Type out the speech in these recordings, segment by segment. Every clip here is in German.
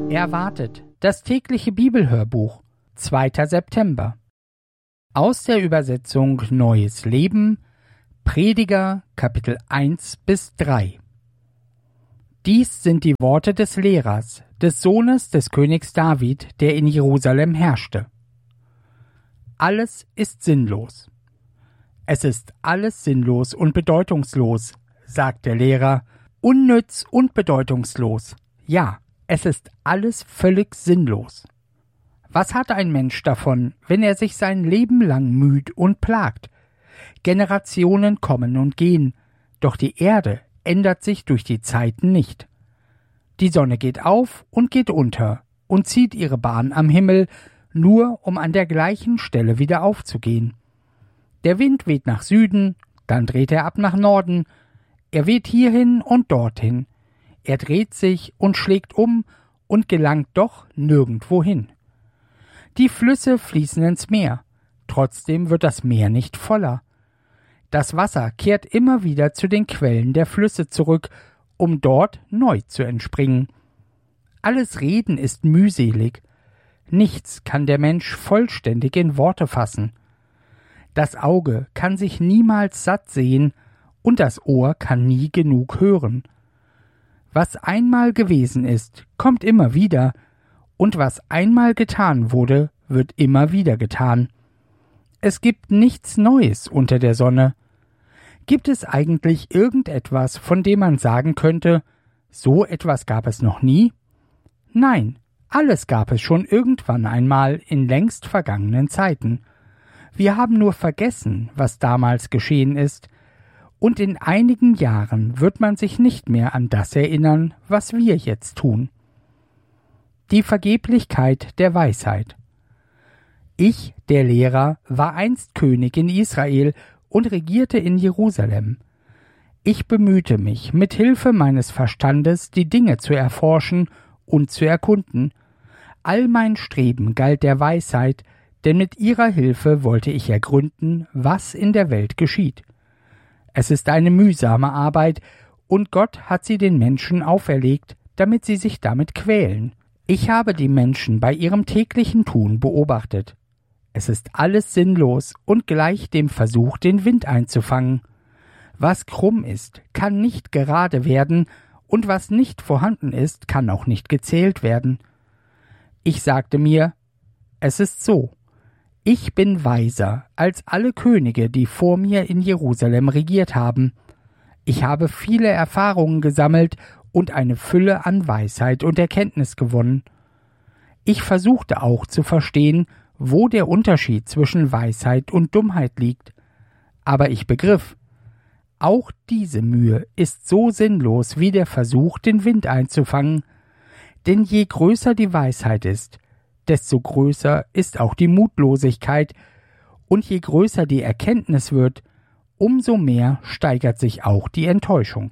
Erwartet, das tägliche Bibelhörbuch, 2. September. Aus der Übersetzung Neues Leben, Prediger, Kapitel 1-3. Dies sind die Worte des Lehrers, des Sohnes des Königs David, der in Jerusalem herrschte. Alles ist sinnlos. Es ist alles sinnlos und bedeutungslos, sagt der Lehrer, unnütz und bedeutungslos. Ja, es ist alles völlig sinnlos. Was hat ein Mensch davon, wenn er sich sein Leben lang müht und plagt? Generationen kommen und gehen, doch die Erde ändert sich durch die Zeiten nicht. Die Sonne geht auf und geht unter und zieht ihre Bahn am Himmel, nur um an der gleichen Stelle wieder aufzugehen. Der Wind weht nach Süden, dann dreht er ab nach Norden, er weht hierhin und dorthin. Er dreht sich und schlägt um und gelangt doch nirgendwo hin. Die Flüsse fließen ins Meer, trotzdem wird das Meer nicht voller. Das Wasser kehrt immer wieder zu den Quellen der Flüsse zurück, um dort neu zu entspringen. Alles Reden ist mühselig. Nichts kann der Mensch vollständig in Worte fassen. Das Auge kann sich niemals satt sehen und das Ohr kann nie genug hören. Was einmal gewesen ist, kommt immer wieder, und was einmal getan wurde, wird immer wieder getan. Es gibt nichts Neues unter der Sonne. Gibt es eigentlich irgendetwas, von dem man sagen könnte, so etwas gab es noch nie? Nein, alles gab es schon irgendwann einmal in längst vergangenen Zeiten. Wir haben nur vergessen, was damals geschehen ist, und in einigen Jahren wird man sich nicht mehr an das erinnern, was wir jetzt tun. Die Vergeblichkeit der Weisheit. Ich, der Lehrer, war einst König in Israel und regierte in Jerusalem. Ich bemühte mich, mit Hilfe meines Verstandes die Dinge zu erforschen und zu erkunden. All mein Streben galt der Weisheit, denn mit ihrer Hilfe wollte ich ergründen, was in der Welt geschieht. Es ist eine mühsame Arbeit, und Gott hat sie den Menschen auferlegt, damit sie sich damit quälen. Ich habe die Menschen bei ihrem täglichen Tun beobachtet. Es ist alles sinnlos und gleich dem Versuch, den Wind einzufangen. Was krumm ist, kann nicht gerade werden, und was nicht vorhanden ist, kann auch nicht gezählt werden. Ich sagte mir, es ist so. Ich bin weiser als alle Könige, die vor mir in Jerusalem regiert haben. Ich habe viele Erfahrungen gesammelt und eine Fülle an Weisheit und Erkenntnis gewonnen. Ich versuchte auch zu verstehen, wo der Unterschied zwischen Weisheit und Dummheit liegt. Aber ich begriff, auch diese Mühe ist so sinnlos wie der Versuch, den Wind einzufangen. Denn je größer die Weisheit ist, desto größer ist auch die Mutlosigkeit, und je größer die Erkenntnis wird, umso mehr steigert sich auch die Enttäuschung.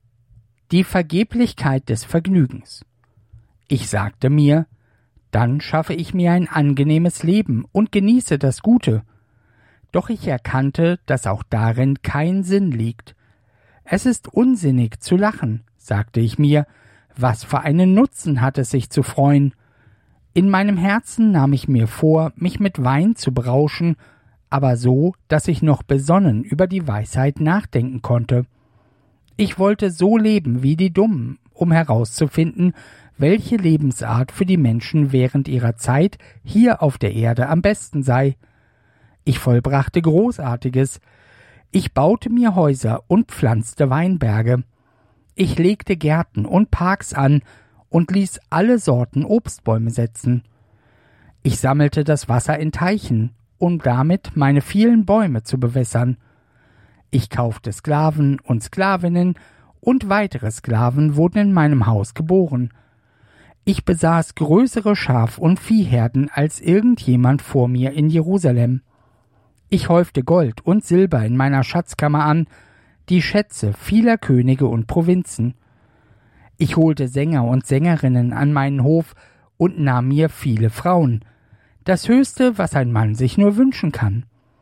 Die Vergeblichkeit des Vergnügens. Ich sagte mir, dann schaffe ich mir ein angenehmes Leben und genieße das Gute. Doch ich erkannte, dass auch darin kein Sinn liegt. Es ist unsinnig zu lachen, sagte ich mir, was für einen Nutzen hat es sich zu freuen? In meinem Herzen nahm ich mir vor, mich mit Wein zu berauschen, aber so, dass ich noch besonnen über die Weisheit nachdenken konnte. Ich wollte so leben wie die Dummen, um herauszufinden, welche Lebensart für die Menschen während ihrer Zeit hier auf der Erde am besten sei. Ich vollbrachte Großartiges. Ich baute mir Häuser und pflanzte Weinberge. Ich legte Gärten und Parks an und ließ alle Sorten Obstbäume setzen. Ich sammelte das Wasser in Teichen, um damit meine vielen Bäume zu bewässern. Ich kaufte Sklaven und Sklavinnen, und weitere Sklaven wurden in meinem Haus geboren. Ich besaß größere Schaf- und Viehherden als irgendjemand vor mir in Jerusalem. Ich häufte Gold und Silber in meiner Schatzkammer an, die Schätze vieler Könige und Provinzen. Ich holte Sänger und Sängerinnen an meinen Hof und nahm mir viele Frauen, das Höchste, was ein Mann sich nur wünschen kann.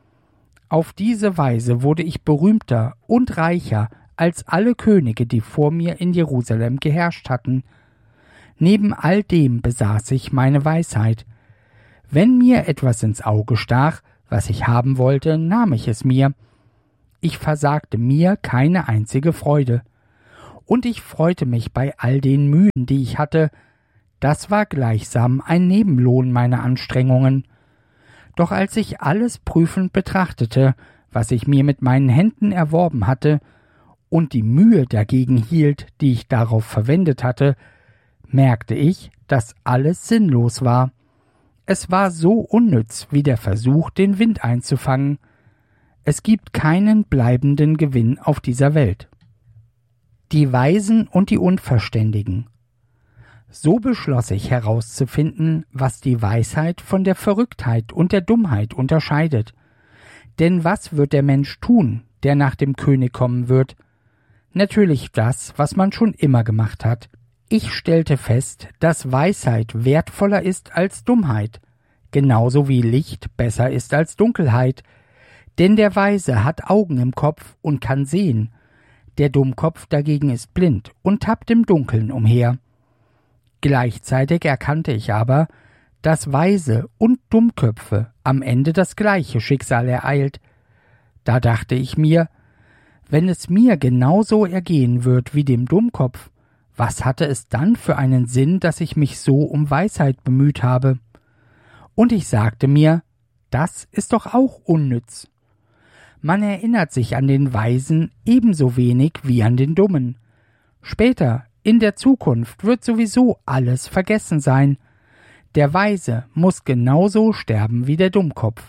Auf diese Weise wurde ich berühmter und reicher als alle Könige, die vor mir in Jerusalem geherrscht hatten. Neben all dem besaß ich meine Weisheit. Wenn mir etwas ins Auge stach, was ich haben wollte, nahm ich es mir. Ich versagte mir keine einzige Freude. Und ich freute mich bei all den Mühen, die ich hatte. Das war gleichsam ein Nebenlohn meiner Anstrengungen. Doch als ich alles prüfend betrachtete, was ich mir mit meinen Händen erworben hatte, und die Mühe dagegen hielt, die ich darauf verwendet hatte, merkte ich, dass alles sinnlos war. Es war so unnütz wie der Versuch, den Wind einzufangen. Es gibt keinen bleibenden Gewinn auf dieser Welt. Die Weisen und die Unverständigen. So beschloss ich herauszufinden, was die Weisheit von der Verrücktheit und der Dummheit unterscheidet. Denn was wird der Mensch tun, der nach dem König kommen wird? Natürlich das, was man schon immer gemacht hat. Ich stellte fest, dass Weisheit wertvoller ist als Dummheit, genauso wie Licht besser ist als Dunkelheit. Denn der Weise hat Augen im Kopf und kann sehen, der Dummkopf dagegen ist blind und tappt im Dunkeln umher. Gleichzeitig erkannte ich aber, dass Weise und Dummköpfe am Ende das gleiche Schicksal ereilt. Da dachte ich mir, wenn es mir genauso ergehen wird wie dem Dummkopf, was hatte es dann für einen Sinn, dass ich mich so um Weisheit bemüht habe? Und ich sagte mir, das ist doch auch unnütz. Man erinnert sich an den Weisen ebenso wenig wie an den Dummen. Später, in der Zukunft, wird sowieso alles vergessen sein. Der Weise muss genauso sterben wie der Dummkopf.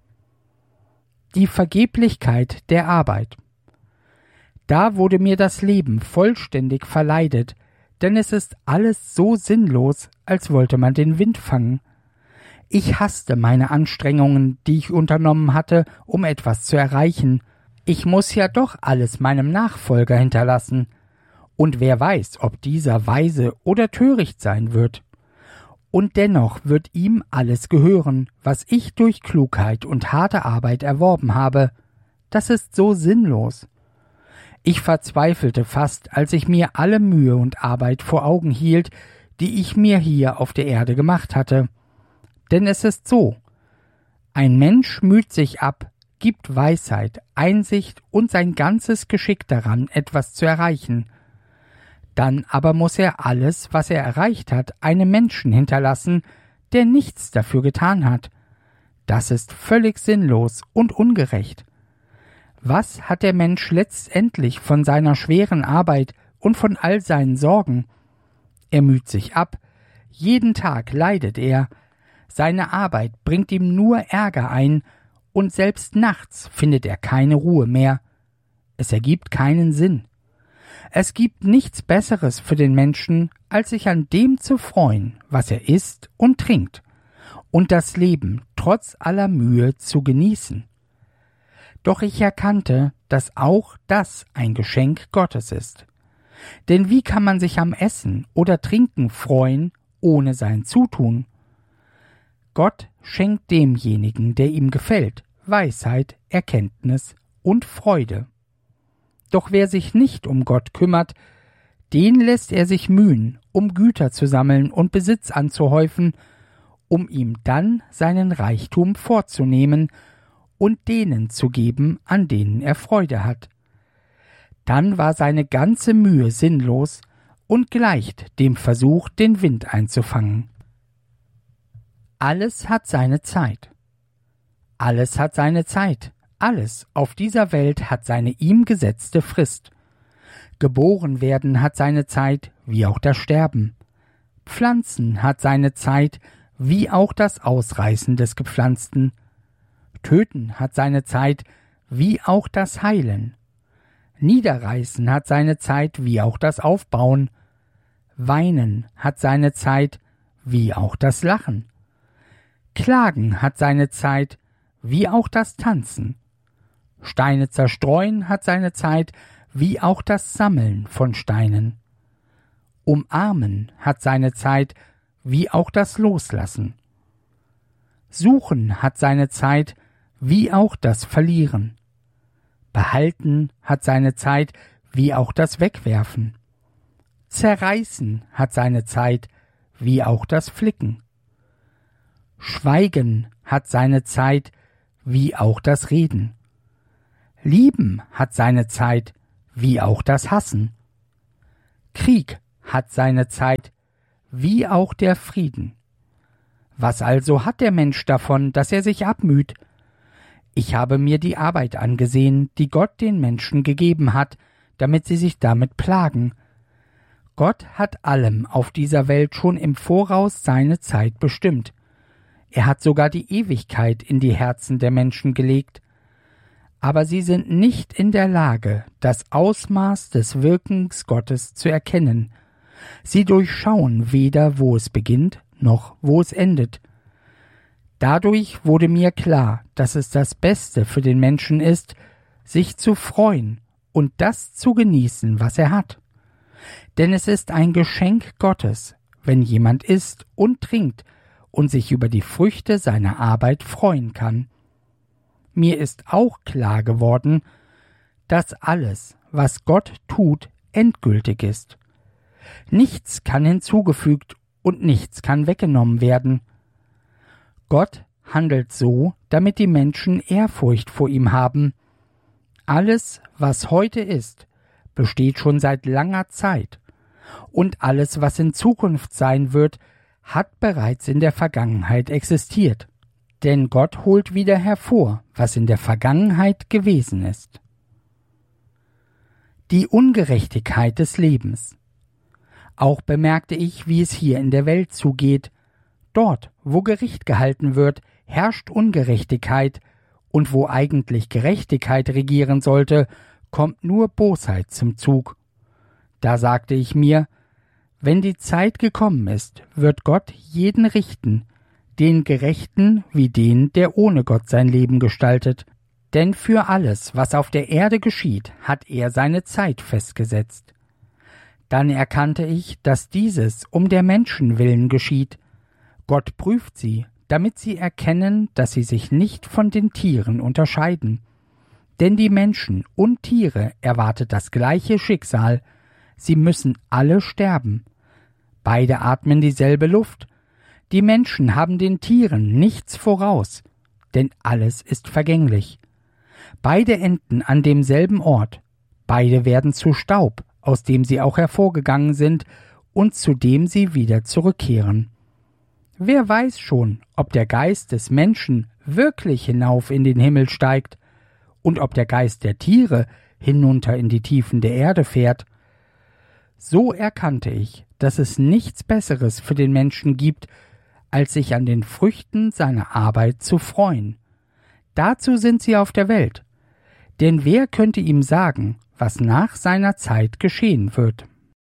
Die Vergeblichkeit der Arbeit. Da wurde mir das Leben vollständig verleidet, denn es ist alles so sinnlos, als wollte man den Wind fangen. Ich hasste meine Anstrengungen, die ich unternommen hatte, um etwas zu erreichen. Ich muß ja doch alles meinem Nachfolger hinterlassen. Und wer weiß, ob dieser weise oder töricht sein wird. Und dennoch wird ihm alles gehören, was ich durch Klugheit und harte Arbeit erworben habe. Das ist so sinnlos. Ich verzweifelte fast, als ich mir alle Mühe und Arbeit vor Augen hielt, die ich mir hier auf der Erde gemacht hatte. Denn es ist so: Ein Mensch müht sich ab, gibt Weisheit, Einsicht und sein ganzes Geschick daran, etwas zu erreichen. Dann aber muß er alles, was er erreicht hat, einem Menschen hinterlassen, der nichts dafür getan hat. Das ist völlig sinnlos und ungerecht. Was hat der Mensch letztendlich von seiner schweren Arbeit und von all seinen Sorgen? Er müht sich ab, jeden Tag leidet er, seine Arbeit bringt ihm nur Ärger ein, und selbst nachts findet er keine Ruhe mehr. Es ergibt keinen Sinn. Es gibt nichts Besseres für den Menschen, als sich an dem zu freuen, was er isst und trinkt, und das Leben trotz aller Mühe zu genießen. Doch ich erkannte, dass auch das ein Geschenk Gottes ist. Denn wie kann man sich am Essen oder Trinken freuen, ohne sein Zutun? Gott schenkt demjenigen, der ihm gefällt, Weisheit, Erkenntnis und Freude. Doch wer sich nicht um Gott kümmert, den lässt er sich mühen, um Güter zu sammeln und Besitz anzuhäufen, um ihm dann seinen Reichtum vorzunehmen und denen zu geben, an denen er Freude hat. Dann war seine ganze Mühe sinnlos und gleicht dem Versuch, den Wind einzufangen. Alles hat seine Zeit. Alles hat seine Zeit. Alles auf dieser Welt hat seine ihm gesetzte Frist. Geboren werden hat seine Zeit, wie auch das Sterben. Pflanzen hat seine Zeit, wie auch das Ausreißen des Gepflanzten. Töten hat seine Zeit, wie auch das Heilen. Niederreißen hat seine Zeit, wie auch das Aufbauen. Weinen hat seine Zeit, wie auch das Lachen. Klagen hat seine Zeit, wie auch das Tanzen. Steine zerstreuen hat seine Zeit, wie auch das Sammeln von Steinen. Umarmen hat seine Zeit, wie auch das Loslassen. Suchen hat seine Zeit, wie auch das Verlieren. Behalten hat seine Zeit, wie auch das Wegwerfen. Zerreißen hat seine Zeit, wie auch das Flicken. Schweigen hat seine Zeit, wie auch das Reden. Lieben hat seine Zeit, wie auch das Hassen. Krieg hat seine Zeit, wie auch der Frieden. Was also hat der Mensch davon, dass er sich abmüht? Ich habe mir die Arbeit angesehen, die Gott den Menschen gegeben hat, damit sie sich damit plagen. Gott hat allem auf dieser Welt schon im Voraus seine Zeit bestimmt. Er hat sogar die Ewigkeit in die Herzen der Menschen gelegt. Aber sie sind nicht in der Lage, das Ausmaß des Wirkens Gottes zu erkennen. Sie durchschauen weder, wo es beginnt, noch wo es endet. Dadurch wurde mir klar, dass es das Beste für den Menschen ist, sich zu freuen und das zu genießen, was er hat. Denn es ist ein Geschenk Gottes, wenn jemand isst und trinkt und sich über die Früchte seiner Arbeit freuen kann. Mir ist auch klar geworden, dass alles, was Gott tut, endgültig ist. Nichts kann hinzugefügt und nichts kann weggenommen werden. Gott handelt so, damit die Menschen Ehrfurcht vor ihm haben. Alles, was heute ist, besteht schon seit langer Zeit, und alles, was in Zukunft sein wird, hat bereits in der Vergangenheit existiert. Denn Gott holt wieder hervor, was in der Vergangenheit gewesen ist. Die Ungerechtigkeit des Lebens. Auch bemerkte ich, wie es hier in der Welt zugeht. Dort, wo Gericht gehalten wird, herrscht Ungerechtigkeit, und wo eigentlich Gerechtigkeit regieren sollte, kommt nur Bosheit zum Zug. Da sagte ich mir, wenn die Zeit gekommen ist, wird Gott jeden richten, den Gerechten wie den, der ohne Gott sein Leben gestaltet. Denn für alles, was auf der Erde geschieht, hat er seine Zeit festgesetzt. Dann erkannte ich, dass dieses um der Menschen willen geschieht. Gott prüft sie, damit sie erkennen, dass sie sich nicht von den Tieren unterscheiden. Denn die Menschen und Tiere erwartet das gleiche Schicksal. Sie müssen alle sterben. Beide atmen dieselbe Luft. Die Menschen haben den Tieren nichts voraus, denn alles ist vergänglich. Beide enden an demselben Ort. Beide werden zu Staub, aus dem sie auch hervorgegangen sind und zu dem sie wieder zurückkehren. Wer weiß schon, ob der Geist des Menschen wirklich hinauf in den Himmel steigt und ob der Geist der Tiere hinunter in die Tiefen der Erde fährt. So erkannte ich, dass es nichts Besseres für den Menschen gibt, als sich an den Früchten seiner Arbeit zu freuen. Dazu sind sie auf der Welt. Denn wer könnte ihm sagen, was nach seiner Zeit geschehen wird?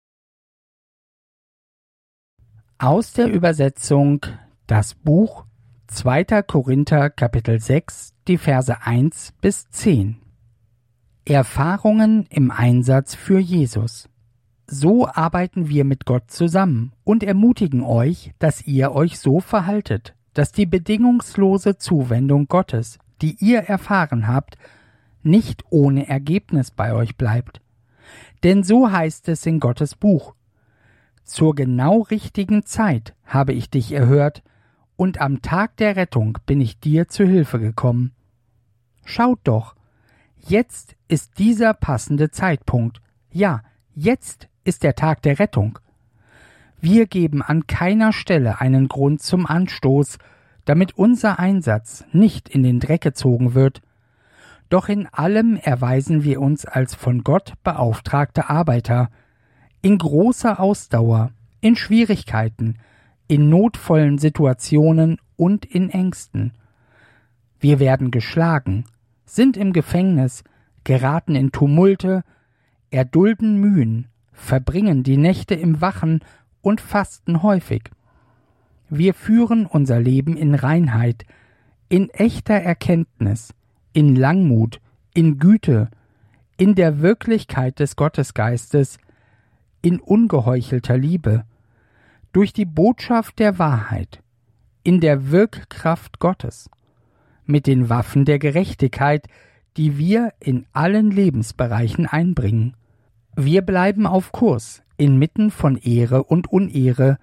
Aus der Übersetzung das Buch 2. Korinther Kapitel 6, die Verse 1 bis 10. Erfahrungen im Einsatz für Jesus. So arbeiten wir mit Gott zusammen und ermutigen euch, dass ihr euch so verhaltet, dass die bedingungslose Zuwendung Gottes, die ihr erfahren habt, nicht ohne Ergebnis bei euch bleibt. Denn so heißt es in Gottes Buch: Zur genau richtigen Zeit habe ich dich erhört, und am Tag der Rettung bin ich dir zu Hilfe gekommen. Schaut doch, jetzt ist dieser passende Zeitpunkt. Ja, jetzt ist der Tag der Rettung. Wir geben an keiner Stelle einen Grund zum Anstoß, damit unser Einsatz nicht in den Dreck gezogen wird. Doch in allem erweisen wir uns als von Gott beauftragte Arbeiter, in großer Ausdauer, in Schwierigkeiten, in notvollen Situationen und in Ängsten. Wir werden geschlagen, sind im Gefängnis, geraten in Tumulte, erdulden Mühen, verbringen die Nächte im Wachen und fasten häufig. Wir führen unser Leben in Reinheit, in echter Erkenntnis, in Langmut, in Güte, in der Wirklichkeit des Gottesgeistes, in ungeheuchelter Liebe, durch die Botschaft der Wahrheit, in der Wirkkraft Gottes, mit den Waffen der Gerechtigkeit, die wir in allen Lebensbereichen einbringen. Wir bleiben auf Kurs, inmitten von Ehre und Unehre,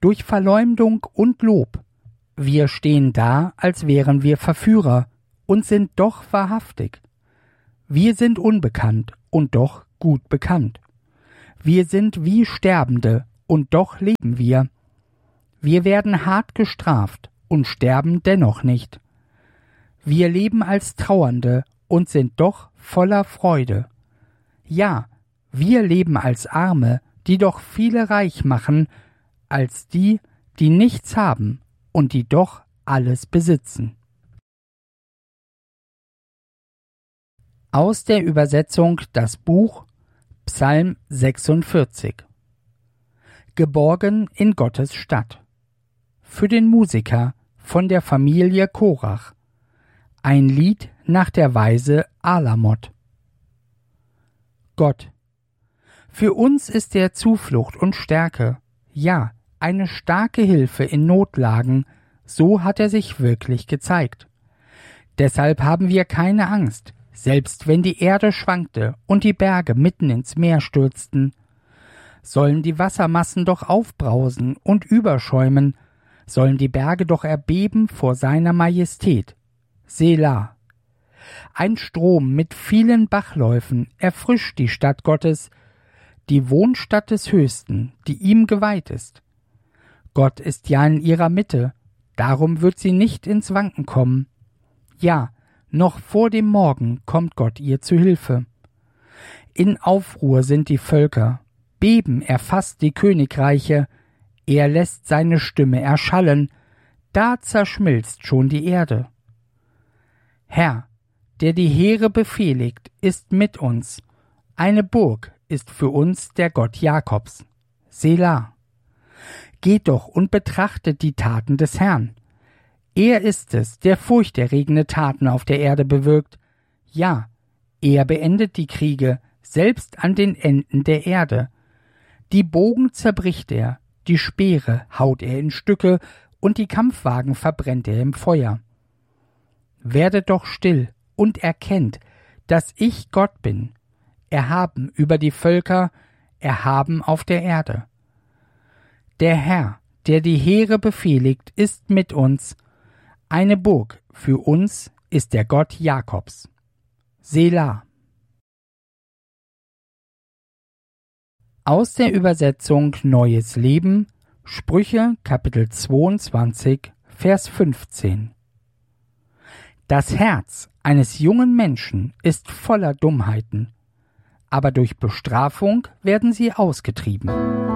durch Verleumdung und Lob. Wir stehen da, als wären wir Verführer und sind doch wahrhaftig. Wir sind unbekannt und doch gut bekannt. Wir sind wie Sterbende und doch leben wir. Wir werden hart gestraft und sterben dennoch nicht. Wir leben als Trauernde und sind doch voller Freude. Ja, wir leben als Arme, die doch viele reich machen, als die, die nichts haben und die doch alles besitzen. Aus der Übersetzung das Buch Psalm 46. Geborgen in Gottes Stadt. Für den Musiker von der Familie Korach. Ein Lied nach der Weise Alamot. Gott, für uns ist er Zuflucht und Stärke, ja, eine starke Hilfe in Notlagen, so hat er sich wirklich gezeigt. Deshalb haben wir keine Angst, selbst wenn die Erde schwankte und die Berge mitten ins Meer stürzten. Sollen die Wassermassen doch aufbrausen und überschäumen, sollen die Berge doch erbeben vor seiner Majestät. Selah. Ein Strom mit vielen Bachläufen erfrischt die Stadt Gottes, die Wohnstadt des Höchsten, die ihm geweiht ist. Gott ist ja in ihrer Mitte, darum wird sie nicht ins Wanken kommen. Ja, noch vor dem Morgen kommt Gott ihr zu Hilfe. In Aufruhr sind die Völker, Beben erfasst die Königreiche, er lässt seine Stimme erschallen, da zerschmilzt schon die Erde. Herr, der die Heere befehligt, ist mit uns, eine Burg ist für uns der Gott Jakobs. Selah. Geht doch und betrachtet die Taten des Herrn. Er ist es, der furchterregende Taten auf der Erde bewirkt. Ja, er beendet die Kriege, selbst an den Enden der Erde. Die Bogen zerbricht er, die Speere haut er in Stücke und die Kampfwagen verbrennt er im Feuer. Werdet doch still und erkennt, dass ich Gott bin, erhaben über die Völker, erhaben auf der Erde. Der Herr, der die Heere befehligt, ist mit uns, eine Burg für uns ist der Gott Jakobs. Selah. Aus der Übersetzung Neues Leben, Sprüche Kapitel 22, Vers 15. Das Herz eines jungen Menschen ist voller Dummheiten, aber durch Bestrafung werden sie ausgetrieben.